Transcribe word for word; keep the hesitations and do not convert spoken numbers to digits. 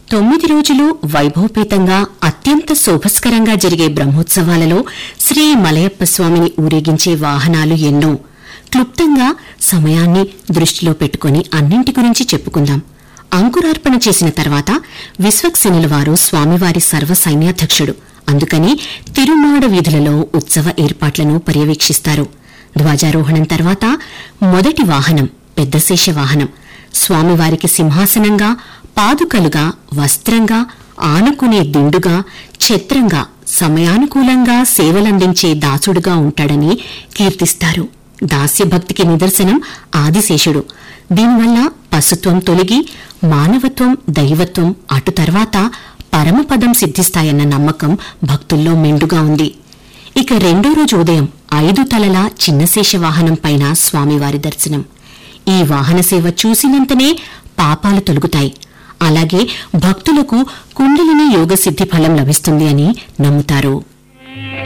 తొమ్మిది రోజులు వైభవపేతంగా అత్యంత శోభస్కరంగా జరిగే బ్రహ్మోత్సవాలలో శ్రీ మలయప్ప స్వామిని ఊరేగించే వాహనాలు ఎన్నో. క్లుప్తంగా సమయాన్ని దృష్టిలో పెట్టుకుని అన్నింటి గురించి చెప్పుకుందాం. అంకురార్పణ చేసిన తర్వాత విశ్వక్సేనుల వారు స్వామివారి సర్వసైన్యాధ్యక్షుడు. అందుకని తిరుమాడ వీధులలో ఉత్సవ ఏర్పాట్లను పర్యవేక్షిస్తారు. ధ్వజారోహణం తర్వాత మొదటి వాహనం పెద్దశేష వాహనం. స్వామివారికి సింహాసనంగా, పాదుకలుగా, వస్త్రంగా, ఆనుకునే దిండుగా, ఛత్రంగా, సమయానుకూలంగా సేవలందించే దాసుడుగా ఉంటాడని కీర్తిస్తారు. దాస్యభక్తికి నిదర్శనం ఆదిశేషుడు. దీనివల్ల పశుత్వం తొలగి మానవత్వం, దైవత్వం, అటు తర్వాత పరమపదం సిద్ధిస్తాయన్న నమ్మకం భక్తుల్లో మెండుగా ఉంది. ఇక రెండో రోజు ఉదయం ఐదు తలల చిన్నశేష వాహనం పైన స్వామివారి దర్శనం. ఈ వాహన సేవ చూసినంతనే పాపాలు తొలగుతాయి. అలాగే భక్తులకు కుండలిని యోగసిద్ధి ఫలం లభిస్తుంది అని నమ్ముతారు.